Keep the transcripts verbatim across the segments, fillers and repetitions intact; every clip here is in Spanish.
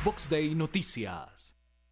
Vox Day Noticias.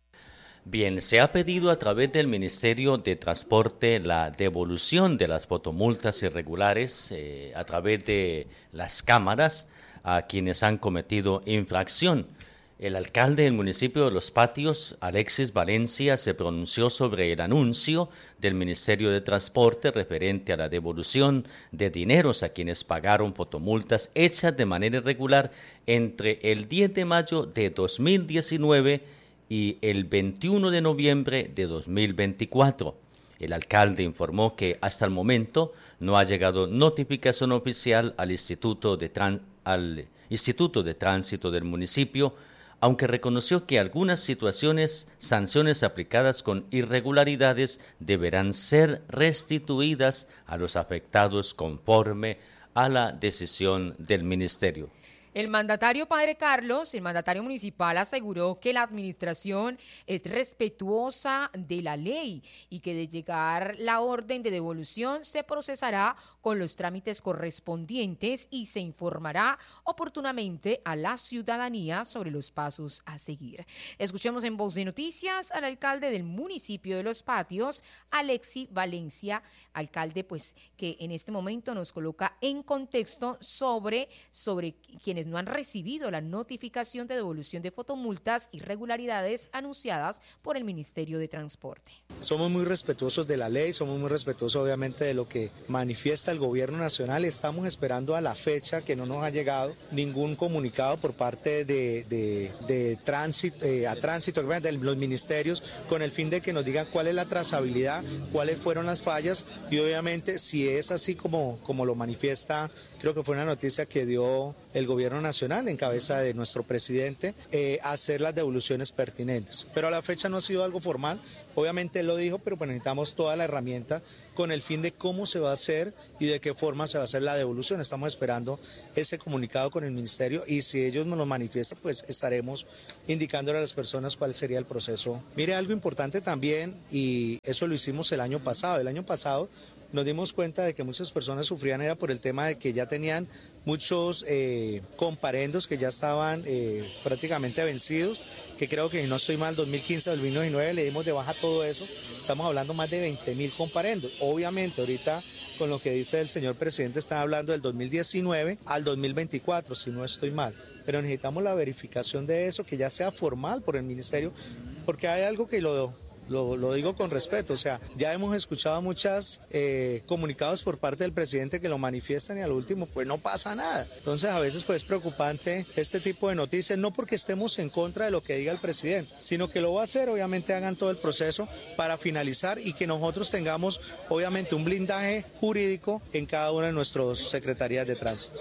Bien, se ha pedido a través del Ministerio de Transporte la devolución de las fotomultas irregulares eh, a través de las cámaras a quienes han cometido infracción. El alcalde del municipio de Los Patios, Alexis Valencia, se pronunció sobre el anuncio del Ministerio de Transporte referente a la devolución de dineros a quienes pagaron fotomultas hechas de manera irregular entre el diez de mayo de dos mil diecinueve y el veintiuno de noviembre de dos mil veinticuatro. El alcalde informó que hasta el momento no ha llegado notificación oficial al Instituto de, Tran- al Instituto de Tránsito del municipio, aunque reconoció que algunas situaciones, sanciones aplicadas con irregularidades deberán ser restituidas a los afectados conforme a la decisión del ministerio. El mandatario Padre Carlos, el mandatario municipal, aseguró que la administración es respetuosa de la ley y que de llegar la orden de devolución se procesará con los trámites correspondientes y se informará oportunamente a la ciudadanía sobre los pasos a seguir. Escuchemos en Voz de Noticias al alcalde del municipio de Los Patios, Alexis Valencia, alcalde pues que en este momento nos coloca en contexto sobre, sobre quienes no han recibido la notificación de devolución de fotomultas y irregularidades anunciadas por el Ministerio de Transporte. Somos muy respetuosos de la ley, somos muy respetuosos obviamente de lo que manifiesta el gobierno nacional. Estamos esperando a la fecha que no nos ha llegado ningún comunicado por parte de, de, de tránsito, eh, a tránsito de los ministerios con el fin de que nos digan cuál es la trazabilidad, cuáles fueron las fallas y obviamente si es así como, como lo manifiesta, creo que fue una noticia que dio el gobierno nacional en cabeza de nuestro presidente, eh, hacer las devoluciones pertinentes. Pero a la fecha no ha sido algo formal, obviamente él lo dijo, pero pues necesitamos toda la herramienta con el fin de cómo se va a hacer y de qué forma se va a hacer la devolución. Estamos esperando ese comunicado con el ministerio y si ellos nos lo manifiestan, pues estaremos indicándole a las personas cuál sería el proceso. Mire, algo importante también, y eso lo hicimos el año pasado, el año pasado nos dimos cuenta de que muchas personas sufrían era por el tema de que ya tenían muchos eh, comparendos que ya estaban eh, prácticamente vencidos, que creo que no estoy mal, dos mil quince, dos mil diecinueve le dimos de baja todo eso, estamos hablando más de veinte mil comparendos. Obviamente ahorita con lo que dice el señor presidente están hablando del dos mil diecinueve al dos mil veinticuatro, si no estoy mal, pero necesitamos la verificación de eso, que ya sea formal por el ministerio, porque hay algo que lo... Lo, lo digo con respeto, o sea, ya hemos escuchado muchos eh, comunicados por parte del presidente que lo manifiestan y al último pues no pasa nada. Entonces a veces pues es preocupante este tipo de noticias, no porque estemos en contra de lo que diga el presidente, sino que lo va a hacer, obviamente hagan todo el proceso para finalizar y que nosotros tengamos obviamente un blindaje jurídico en cada una de nuestras secretarías de tránsito.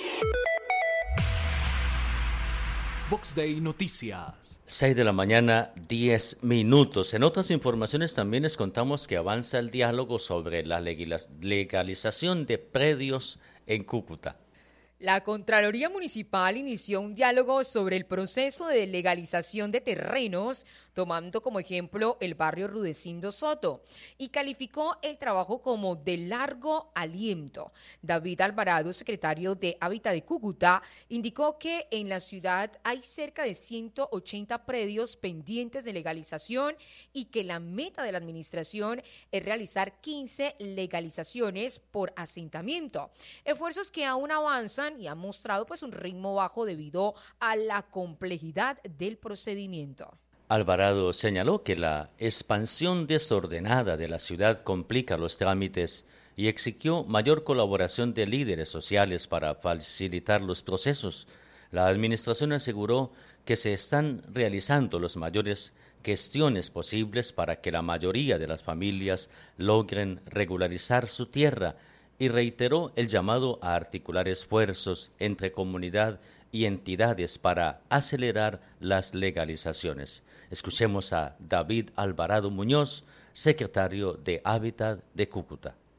Vox Day Noticias. seis de la mañana, diez minutos. En otras informaciones también les contamos que avanza el diálogo sobre la legalización de predios en Cúcuta. La Contraloría Municipal inició un diálogo sobre el proceso de legalización de terrenos, tomando como ejemplo el barrio Rudecindo Soto, y calificó el trabajo como de largo aliento. David Alvarado, secretario de Hábitat de Cúcuta, indicó que en la ciudad hay cerca de ciento ochenta predios pendientes de legalización y que la meta de la administración es realizar quince legalizaciones por asentamiento. Esfuerzos que aún avanzan y han mostrado pues un ritmo bajo debido a la complejidad del procedimiento. Alvarado señaló que la expansión desordenada de la ciudad complica los trámites y exigió mayor colaboración de líderes sociales para facilitar los procesos. La administración aseguró que se están realizando las mayores gestiones posibles para que la mayoría de las familias logren regularizar su tierra y reiteró el llamado a articular esfuerzos entre comunidad y entidades para acelerar las legalizaciones. Escuchemos a David Alvarado Muñoz, secretario de Hábitat de Cúcuta.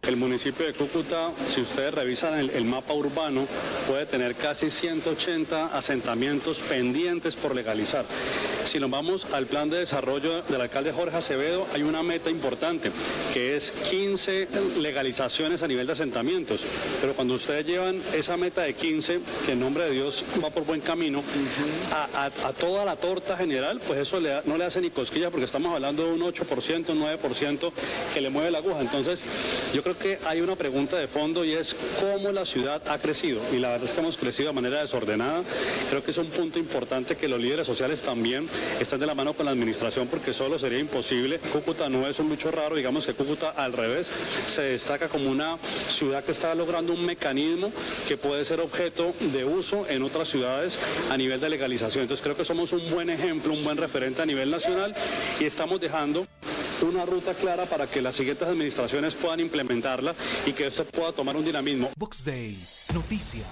El municipio de Cúcuta, si ustedes revisan el, el mapa urbano, puede tener casi ciento ochenta asentamientos pendientes por legalizar. Si nos vamos al plan de desarrollo del alcalde Jorge Acevedo, hay una meta importante, que es quince legalizaciones a nivel de asentamientos. Pero cuando ustedes llevan esa meta de quince, que en nombre de Dios va por buen camino, a, a, a toda la torta general, pues eso le, no le hace ni cosquilla, porque estamos hablando de un ocho por ciento, un nueve por ciento que le mueve la aguja. Entonces, yo creo que hay una pregunta de fondo y es cómo la ciudad ha crecido. Y la verdad es que hemos crecido de manera desordenada. Creo que es un punto importante que los líderes sociales también están de la mano con la administración, porque solo sería imposible. Cúcuta no es un bicho raro, digamos que Cúcuta al revés se destaca como una ciudad que está logrando un mecanismo que puede ser objeto de uso en otras ciudades a nivel de legalización. Entonces creo que somos un buen ejemplo, un buen referente a nivel nacional y estamos dejando una ruta clara para que las siguientes administraciones puedan implementarla y que esto pueda tomar un dinamismo. Vox Day, noticias.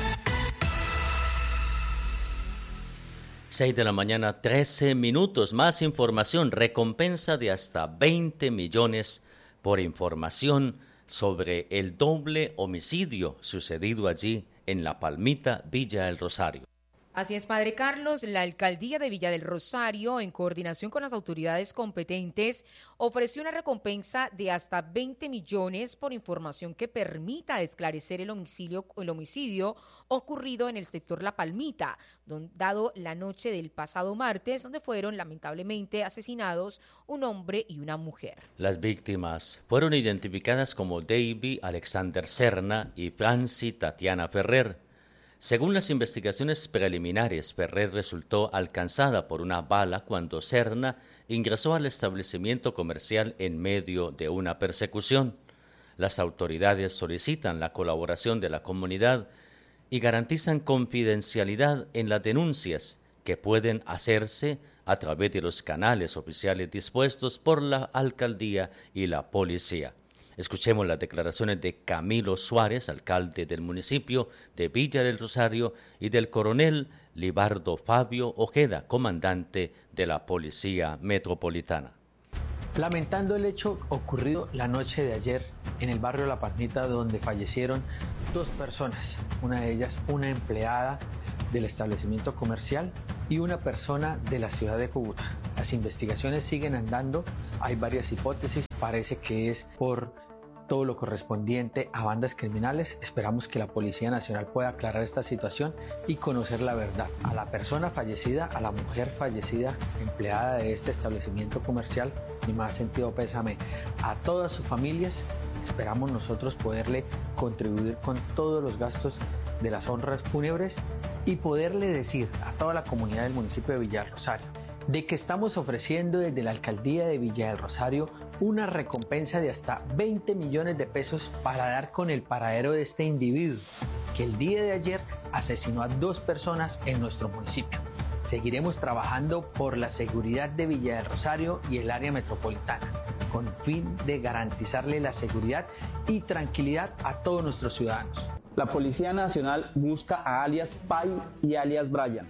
seis de la mañana, trece minutos. Más información. Recompensa de hasta veinte millones por información sobre el doble homicidio sucedido allí en La Palmita, Villa del Rosario. Así es, Padre Carlos, la alcaldía de Villa del Rosario, en coordinación con las autoridades competentes, ofreció una recompensa de hasta veinte millones por información que permita esclarecer el homicidio, el homicidio ocurrido en el sector La Palmita, don, dado la noche del pasado martes, donde fueron lamentablemente asesinados un hombre y una mujer. Las víctimas fueron identificadas como David Alexander Serna y Franci Tatiana Ferrer. Según las investigaciones preliminares, Ferrer resultó alcanzada por una bala cuando Serna ingresó al establecimiento comercial en medio de una persecución. Las autoridades solicitan la colaboración de la comunidad y garantizan confidencialidad en las denuncias que pueden hacerse a través de los canales oficiales dispuestos por la alcaldía y la policía. Escuchemos las declaraciones de Camilo Suárez, alcalde del municipio de Villa del Rosario, y del coronel Libardo Fabio Ojeda, comandante de la Policía Metropolitana. Lamentando el hecho ocurrido la noche de ayer en el barrio La Palmita, donde fallecieron dos personas, una de ellas una empleada del establecimiento comercial y una persona de la ciudad de Cúcuta. Las investigaciones siguen andando, hay varias hipótesis, parece que es por todo lo correspondiente a bandas criminales. Esperamos que la Policía Nacional pueda aclarar esta situación y conocer la verdad. A la persona fallecida, a la mujer fallecida, empleada de este establecimiento comercial, mi más sentido pésame a todas sus familias. Esperamos nosotros poderle contribuir con todos los gastos de las honras fúnebres y poderle decir a toda la comunidad del municipio de Villa del Rosario de que estamos ofreciendo desde la alcaldía de Villa del Rosario una recompensa de hasta veinte millones de pesos para dar con el paradero de este individuo que el día de ayer asesinó a dos personas en nuestro municipio. Seguiremos trabajando por la seguridad de Villa del Rosario y el área metropolitana, con fin de garantizarle la seguridad y tranquilidad a todos nuestros ciudadanos. La Policía Nacional busca a alias Pai y alias Brian,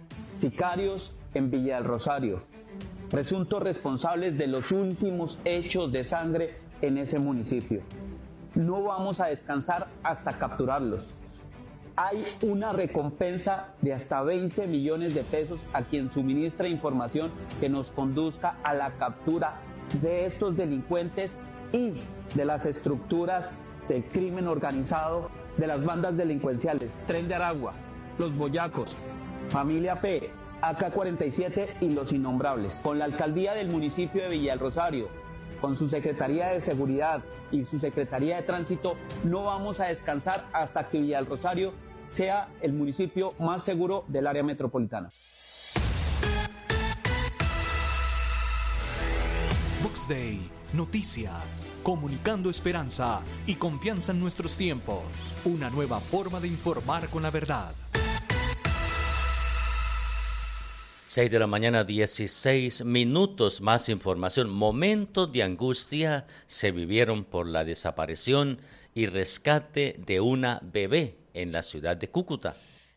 sicarios en Villa del Rosario, presuntos responsables de los últimos hechos de sangre en ese municipio. No vamos a descansar hasta capturarlos. Hay una recompensa de hasta veinte millones de pesos a quien suministre información que nos conduzca a la captura de estos delincuentes y de las estructuras del crimen organizado, de las bandas delincuenciales Tren de Aragua, Los Boyacos, Familia P, A K cuarenta y siete y Los Innombrables. Con la alcaldía del municipio de Villa del Rosario, con su Secretaría de Seguridad y su Secretaría de Tránsito, no vamos a descansar hasta que Villa del Rosario sea el municipio más seguro del área metropolitana. Vox Day, noticias, comunicando esperanza y confianza en nuestros tiempos. Una nueva forma de informar con la verdad. seis de la mañana, dieciséis minutos. Más información. Momentos de angustia se vivieron por la desaparición y rescate de una bebé en la ciudad de Cúcuta.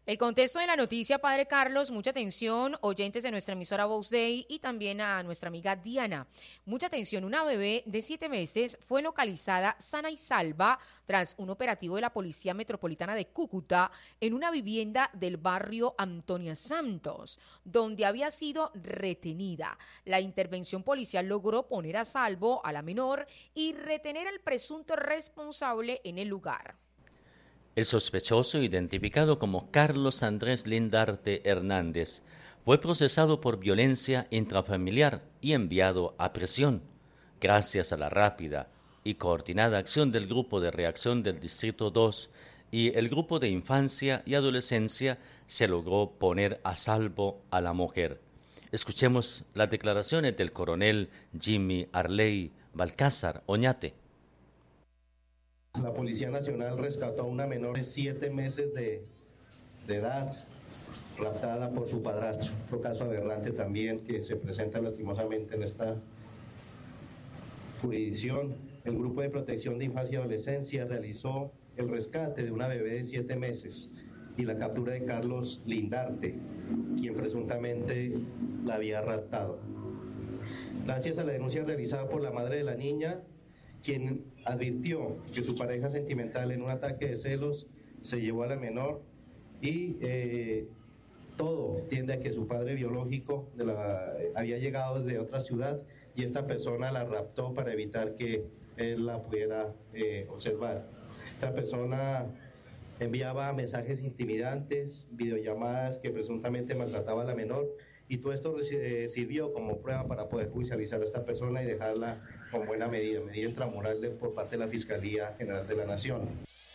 El contexto de la noticia, Padre Carlos, mucha atención, oyentes de nuestra emisora Vox Day y también a nuestra amiga Diana. Mucha atención, una bebé de siete meses fue localizada sana y salva tras un operativo de la Policía Metropolitana de Cúcuta en una vivienda del barrio Antonia Santos, donde había sido retenida. La intervención policial logró poner a salvo a la menor y retener al presunto responsable en el lugar. El sospechoso, identificado como Carlos Andrés Lindarte Hernández, fue procesado por violencia intrafamiliar y enviado a prisión. Gracias a la rápida y coordinada acción del Grupo de Reacción del Distrito dos y el Grupo de Infancia y Adolescencia, se logró poner a salvo a la mujer. Escuchemos las declaraciones del coronel Jimmy Arley Balcázar Oñate. La Policía Nacional rescató a una menor de siete meses de, de edad, raptada por su padrastro. Otro caso aberrante también que se presenta lastimosamente en esta jurisdicción. El Grupo de Protección de Infancia y Adolescencia realizó el rescate de una bebé de siete meses y la captura de Carlos Lindarte, quien presuntamente la había raptado. Gracias a la denuncia realizada por la madre de la niña, quien advirtió que su pareja sentimental en un ataque de celos se llevó a la menor y eh, todo tiende a que su padre biológico de la, había llegado desde otra ciudad y esta persona la raptó para evitar que él la pudiera eh, observar. Esta persona enviaba mensajes intimidantes, videollamadas que presuntamente maltrataba a la menor y todo esto eh, sirvió como prueba para poder judicializar a esta persona y dejarla con buena medida, medida intramural de, por parte de la Fiscalía General de la Nación.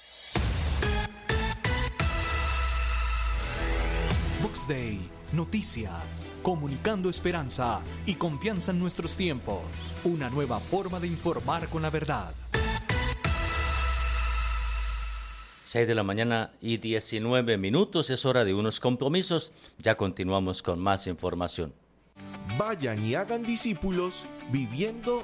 Vox Day, noticias, comunicando esperanza y confianza en nuestros tiempos. Una nueva forma de informar con la verdad. seis de la mañana y diecinueve minutos, es hora de unos compromisos. Ya continuamos con más información. Vayan y hagan discípulos viviendo